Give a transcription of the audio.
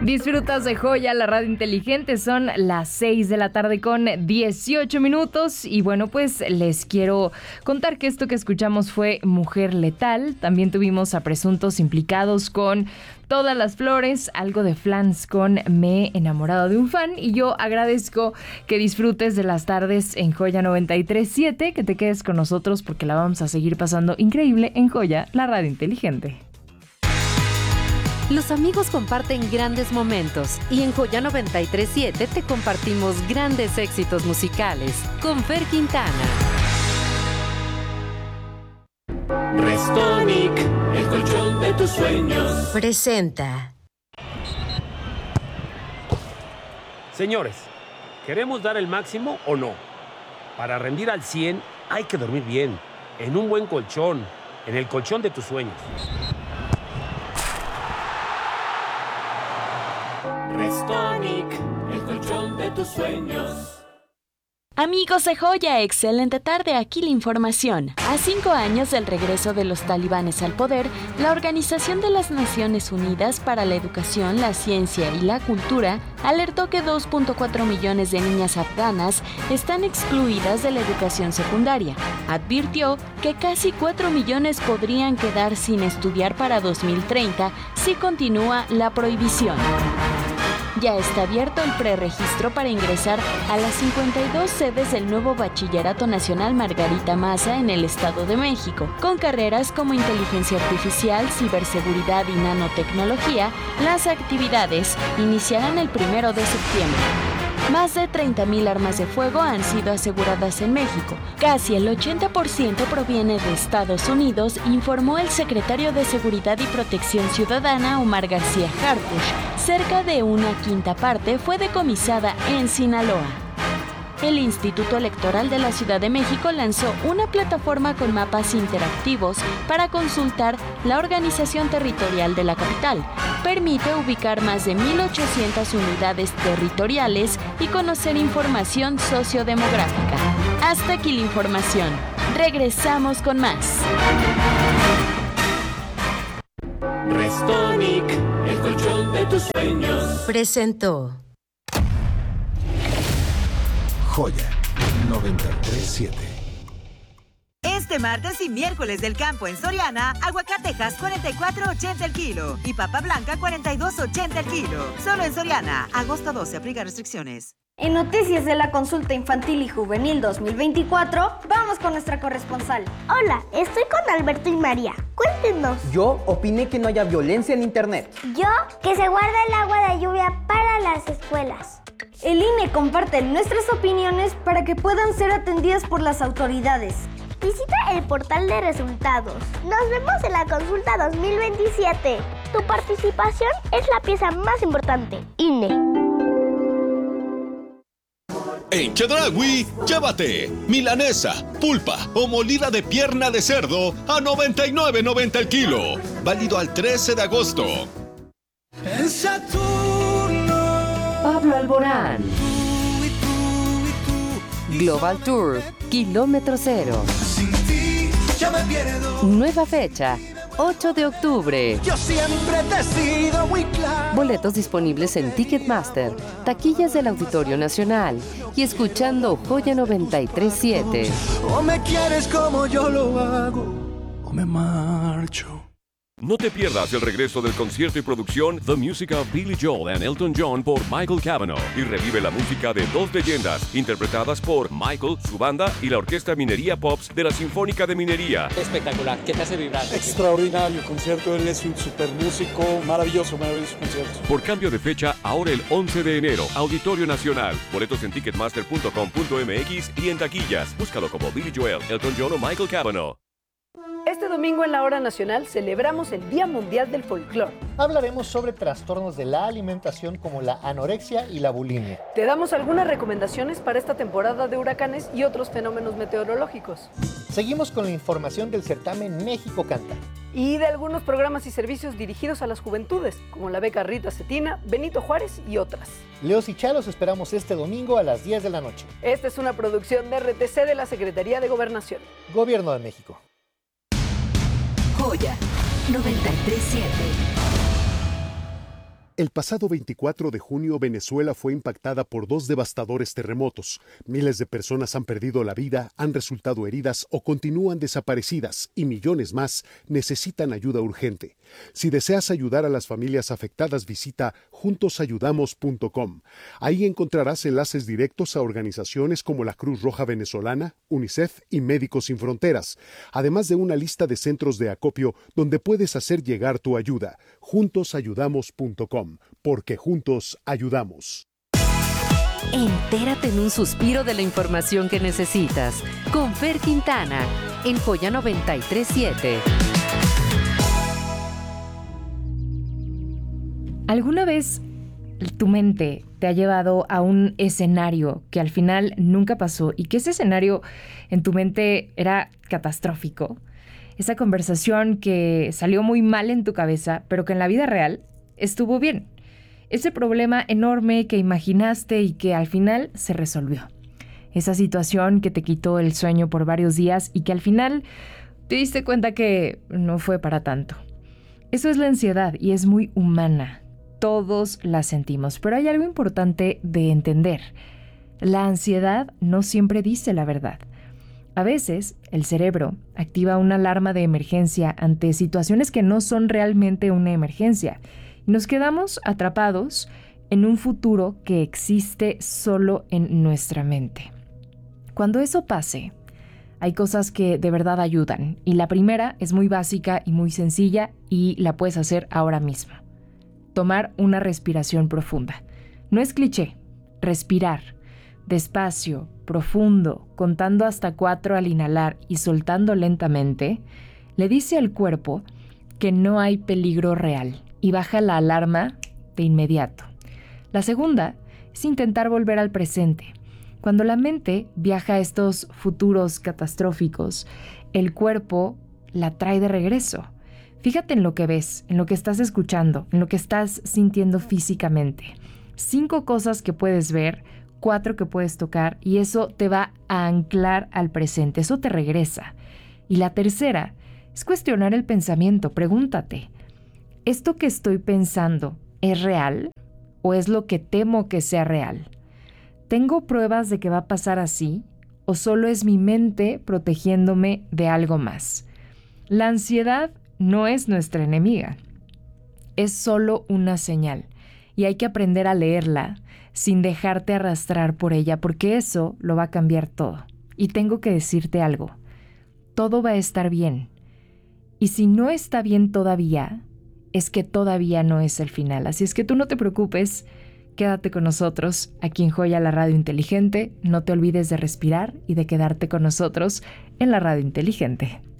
Disfrutas de Joya, la radio inteligente. Son las 6 de la tarde con 18 minutos. Y bueno, pues les quiero contar que esto que escuchamos fue Mujer Letal. También tuvimos a presuntos implicados con Todas las Flores, algo de Flans con Me he enamorado de un fan. Y yo agradezco que disfrutes de las tardes en Joya 93.7, que te quedes con nosotros porque la vamos a seguir pasando increíble en Joya, la radio inteligente. Los amigos comparten grandes momentos y en Joya 93.7 te compartimos grandes éxitos musicales con Fer Quintana. Restonic, el colchón de tus sueños. Presenta. Señores, ¿queremos dar el máximo o no? Para rendir al 100 hay que dormir bien, en un buen colchón, en el colchón de tus sueños. Restonic, el colchón de tus sueños. Amigos de Joya, excelente tarde, aquí la información. A 5 años del regreso de los talibanes al poder, la Organización de las Naciones Unidas para la Educación, la Ciencia y la Cultura alertó que 2.4 millones de niñas afganas están excluidas de la educación secundaria. Advirtió que casi 4 millones podrían quedar sin estudiar para 2030 si continúa la prohibición. Ya está abierto el preregistro para ingresar a las 52 sedes del nuevo Bachillerato Nacional Margarita Maza en el Estado de México. Con carreras como Inteligencia Artificial, Ciberseguridad y Nanotecnología, las actividades iniciarán el 1 de septiembre. Más de 30,000 armas de fuego han sido aseguradas en México. Casi el 80% proviene de Estados Unidos, informó el secretario de Seguridad y Protección Ciudadana, Omar García Harfuch. Cerca de una quinta parte fue decomisada en Sinaloa. El Instituto Electoral de la Ciudad de México lanzó una plataforma con mapas interactivos para consultar la organización territorial de la capital. Permite ubicar más de 1,800 unidades territoriales y conocer información sociodemográfica. Hasta aquí la información. Regresamos con más. Restonic, el colchón de tus sueños. Presentó. Joya 93.7. Este martes y miércoles del campo en Soriana, aguacatejas 44.80 el kilo y papa blanca 42.80 el kilo. Solo en Soriana, agosto 12, aplica restricciones. En Noticias de la Consulta Infantil y Juvenil 2024, vamos con nuestra corresponsal. Hola, estoy con Alberto y María. Cuéntenos. Yo opiné que no haya violencia en internet. Yo, que se guarda el agua de lluvia para las escuelas. El INE comparte nuestras opiniones para que puedan ser atendidas por las autoridades. Visita el portal de resultados. Nos vemos en la consulta 2027. Tu participación es la pieza más importante. INE. En Chedraui, llévate milanesa, pulpa o molida de pierna de cerdo a $99.90 el kilo. Válido al 13 de agosto. En Saturno. Pablo Alborán. Global Tour, Kilómetro Cero. Sin ti ya me pierdo. Nueva fecha, 8 de octubre. Yo siempre te he sido muy claro. Boletos disponibles en Ticketmaster, taquillas del Auditorio Nacional y escuchando Joya 93.7. O me quieres como yo lo hago, o me marcho. No te pierdas el regreso del concierto y producción The Music of Billy Joel and Elton John por Michael Cavanaugh y revive la música de dos leyendas interpretadas por Michael, su banda y la Orquesta Minería Pops de la Sinfónica de Minería. Espectacular, ¿qué te hace vibrar? Extraordinario concierto, él es un super músico, maravilloso concierto. Por cambio de fecha, ahora el 11 de enero, Auditorio Nacional. Boletos en ticketmaster.com.mx y en taquillas. Búscalo como Billy Joel, Elton John o Michael Cavanaugh. Este domingo en la Hora Nacional celebramos el Día Mundial del Folclor. Hablaremos sobre trastornos de la alimentación como la anorexia y la bulimia. Te damos algunas recomendaciones para esta temporada de huracanes y otros fenómenos meteorológicos. Seguimos con la información del certamen México Canta. Y de algunos programas y servicios dirigidos a las juventudes, como la beca Rita Cetina, Benito Juárez y otras. Leos y Chalos esperamos este domingo a las 10 de la noche. Esta es una producción de RTC de la Secretaría de Gobernación. Gobierno de México. Joya 93.7. El pasado 24 de junio, Venezuela fue impactada por 2 devastadores terremotos. Miles de personas han perdido la vida, han resultado heridas o continúan desaparecidas y millones más necesitan ayuda urgente. Si deseas ayudar a las familias afectadas, visita juntosayudamos.com. Ahí encontrarás enlaces directos a organizaciones como la Cruz Roja Venezolana, UNICEF y Médicos Sin Fronteras, además de una lista de centros de acopio donde puedes hacer llegar tu ayuda. Juntosayudamos.com. Porque juntos ayudamos. Entérate en un suspiro de la información que necesitas. Con Fer Quintana, en Joya 93.7. ¿Alguna vez tu mente te ha llevado a un escenario que al final nunca pasó y que ese escenario en tu mente era catastrófico? Esa conversación que salió muy mal en tu cabeza, pero que en la vida real estuvo bien. Ese problema enorme que imaginaste y que al final se resolvió. Esa situación que te quitó el sueño por varios días y que al final te diste cuenta que no fue para tanto. Eso es la ansiedad y es muy humana. Todos la sentimos, pero hay algo importante de entender. La ansiedad no siempre dice la verdad. A veces, el cerebro activa una alarma de emergencia ante situaciones que no son realmente una emergencia. Nos quedamos atrapados en un futuro que existe solo en nuestra mente. Cuando eso pase, hay cosas que de verdad ayudan. Y la primera es muy básica y muy sencilla y la puedes hacer ahora mismo. Tomar una respiración profunda. No es cliché. Respirar. Despacio, profundo, contando hasta 4 al inhalar y soltando lentamente, le dice al cuerpo que no hay peligro real y baja la alarma de inmediato. La segunda es intentar volver al presente. Cuando la mente viaja a estos futuros catastróficos, el cuerpo la trae de regreso. Fíjate en lo que ves, en lo que estás escuchando, en lo que estás sintiendo físicamente. 5 cosas que puedes ver, 4 que puedes tocar y eso te va a anclar al presente, eso te regresa. Y la tercera es cuestionar el pensamiento. Pregúntate, ¿esto que estoy pensando es real o es lo que temo que sea real? ¿Tengo pruebas de que va a pasar así o solo es mi mente protegiéndome de algo más? La ansiedad no es nuestra enemiga, es solo una señal y hay que aprender a leerla sin dejarte arrastrar por ella, porque eso lo va a cambiar todo. Y tengo que decirte algo, todo va a estar bien. Y si no está bien todavía, es que todavía no es el final. Así es que tú no te preocupes, quédate con nosotros aquí en Joya, la radio inteligente. No te olvides de respirar y de quedarte con nosotros en la radio inteligente.